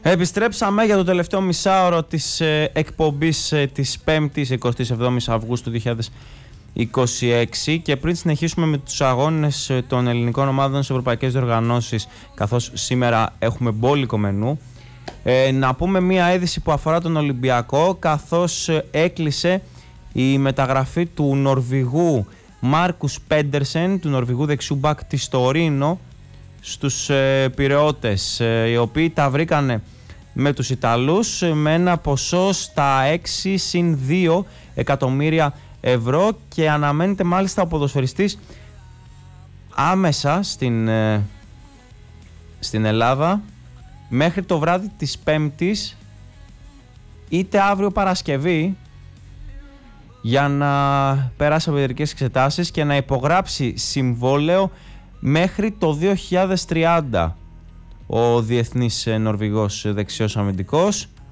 Επιστρέψαμε για το τελευταίο μισάωρο της εκπομπής της 5ης 27 Αυγούστου 2026 και πριν συνεχίσουμε με τους αγώνες των ελληνικών ομάδων σε ευρωπαϊκές διοργανώσεις, καθώς σήμερα έχουμε μπόλικο μενού, να πούμε μία είδηση που αφορά τον Ολυμπιακό, καθώς έκλεισε η μεταγραφή του Νορβηγού Μάρκους Πέντερσεν, του Νορβηγού δεξιού μπακ της Τωρίνο, στους Πειραιώτες, οι οποίοι τα βρήκανε με τους Ιταλούς με ένα ποσό στα 6+2 εκατομμύρια ευρώ και αναμένεται μάλιστα ο ποδοσφαιριστής άμεσα στην Ελλάδα μέχρι το βράδυ της Πέμπτης, είτε αύριο Παρασκευή, για να περάσει από ιατρικές εξετάσεις και να υπογράψει συμβόλαιο μέχρι το 2030 ο διεθνής Νορβηγός δεξιός αμυντικός.